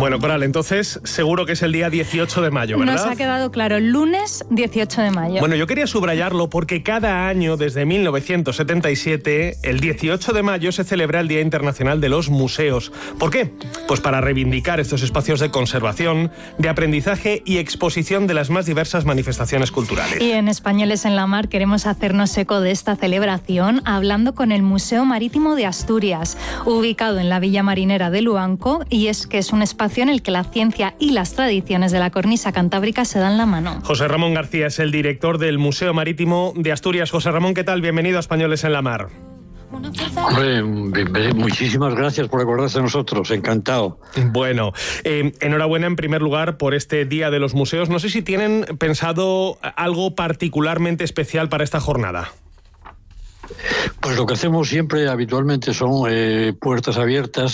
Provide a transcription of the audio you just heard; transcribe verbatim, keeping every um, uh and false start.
Bueno, Coral, entonces seguro que es el día dieciocho de mayo, ¿verdad? Nos ha quedado claro, lunes dieciocho de mayo. Bueno, yo quería subrayarlo porque cada año, desde mil novecientos setenta y siete, el dieciocho de mayo se celebra el Día Internacional de los Museos. ¿Por qué? Pues para reivindicar estos espacios de conservación, de aprendizaje y exposición de las más diversas manifestaciones culturales. Y en Españoles en la Mar queremos hacernos eco de esta celebración hablando con el Museo Marítimo de Asturias, ubicado en la Villa Marinera de Luanco, y es que es un espacio en el que la ciencia y las tradiciones de la cornisa cantábrica se dan la mano. José Ramón García es el director del Museo Marítimo de Asturias. José Ramón, ¿qué tal? Bienvenido a Españoles en la Mar. Hombre, muchísimas gracias por acordarse de nosotros, encantado. Bueno, eh, enhorabuena en primer lugar por este Día de los Museos. No sé si tienen pensado algo particularmente especial para esta jornada. Pues lo que hacemos siempre habitualmente son eh, puertas abiertas